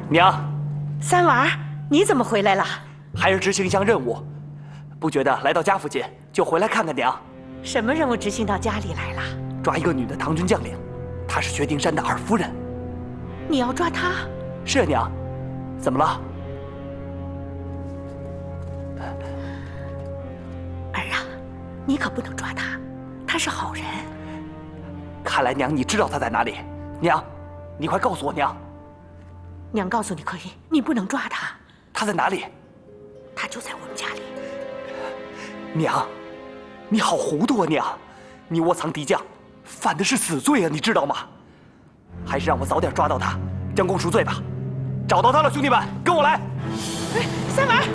娘， 三娃，你怎么回来了？ 还是执行一项任务，不觉得来到家附近就回来看看娘。 什么任务执行到家里来了？ 抓一个女的唐军将领，她是薛丁山的二夫人。 你要抓她？ 是啊，娘。怎么了？ 儿啊，你可不能抓她，她是好人。 看来娘你知道她在哪里。娘，你快告诉我娘。 娘告诉你可以，你不能抓她。 她在哪里？ 她就在我们家里。 娘，你好糊涂啊！娘，你窝藏敌将，犯的是死罪啊！你知道吗？还是让我早点抓到他，将功赎罪吧。找到他了，兄弟们，跟我来！ 三娃。